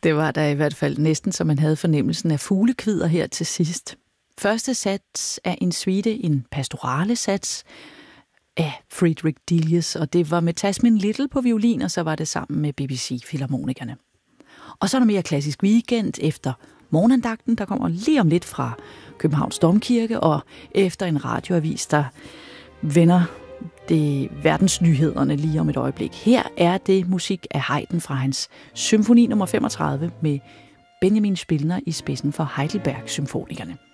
Det var der i hvert fald næsten, så man havde fornemmelsen af fuglekvider her til sidst. Første sats er en suite, en pastorale sats af Friedrich Delius, og det var med Tasmin Little på violin, og så var det sammen med BBC-filharmonikerne. Og så er der mere klassisk weekend efter morgenandagten, der kommer lige om lidt fra Københavns Domkirke, og efter en radioavis, der vender det verdensnyhederne lige om et øjeblik. Her er det musik af Haydn fra hans symfoni nummer 35 med Benjamin Spillner i spidsen for Heidelberg-symfonikerne.